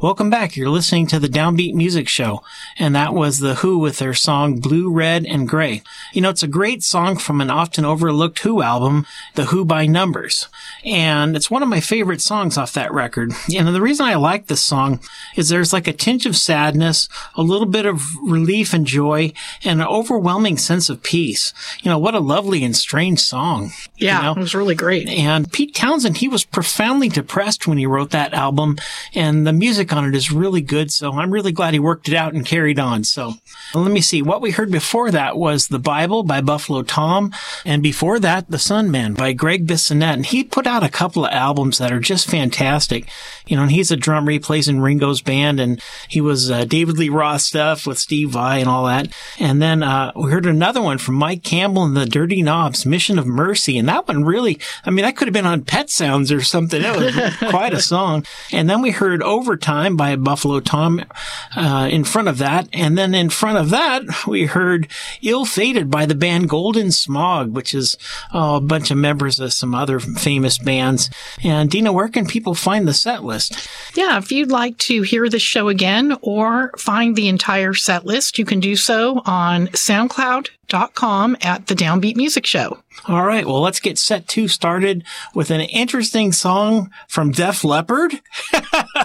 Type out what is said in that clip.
Welcome back. You're listening to the Downbeat Music Show, and that was The Who with their song Blue, Red, and Gray. You know, it's a great song from an often overlooked Who album, The Who by Numbers, and it's one of my favorite songs off that record. And the reason I like this song is there's like a tinge of sadness, a little bit of relief and joy, and an overwhelming sense of peace. You know, what a lovely and strange song. Yeah, you know? It was really great. And Pete Townsend, he was profoundly depressed when he wrote that album, and the music on it is really good, so I'm really glad he worked it out and carried on. So let me see. What we heard before that was The Bible by Buffalo Tom, and before that, The Sun Man by Greg Bissonette. And he put out a couple of albums that are just fantastic. You know, and he's a drummer. He plays in Ringo's band, and he was David Lee Roth stuff with Steve Vai and all that. And then we heard another one from Mike Campbell and the Dirty Knobs, Mission of Mercy. And that one really, I mean, that could have been on Pet Sounds or something. It was quite a song. And then we heard Overtime by Buffalo Tom in front of that. And then in front of that, we heard Ill Fated by the band Golden Smog, which is a bunch of members of some other famous bands. And Dina, where can people find the set list? Yeah, if you'd like to hear this show again or find the entire set list, you can do so on SoundCloud.com at the Downbeat Music Show. All right, well, let's get set 2 started with an interesting song from Def Leppard.